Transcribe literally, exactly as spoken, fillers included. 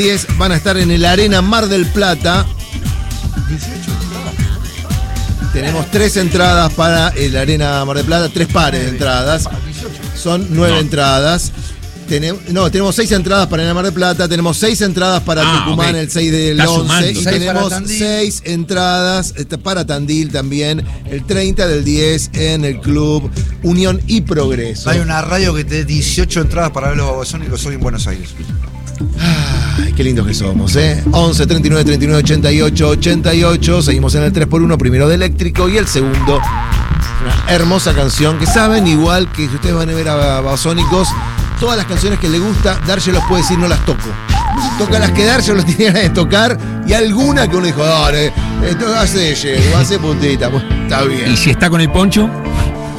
diez van a estar en el Arena Mar del Plata. Tenemos tres entradas para el Arena Mar del Plata, tres pares de entradas. Son nueve no. entradas. Tenemos, no, tenemos seis entradas para el Mar del Plata, tenemos seis entradas para ah, Tucumán okay. el seis del Está once sumando. Y tenemos seis entradas para Tandil también el treinta del diez en el Club Unión y Progreso. Hay una radio que te dé dieciocho entradas para ver los Babasónicos hoy en Buenos Aires. Ay, qué lindos que somos, ¿eh? once, treinta y nueve, treinta y nueve, ochenta y ocho, ochenta y ocho. Seguimos en el tres por uno, primero de Eléctrico y el segundo, una hermosa canción que saben, igual que si ustedes van a ver a Babasónicos, todas las canciones que le gusta, Darge los puede decir no las toco. Toca las que Darge los tiene ganas de tocar y alguna que uno dijo, dale, esto hace llego, hace putita, pues está bien. ¿Y si está con el poncho?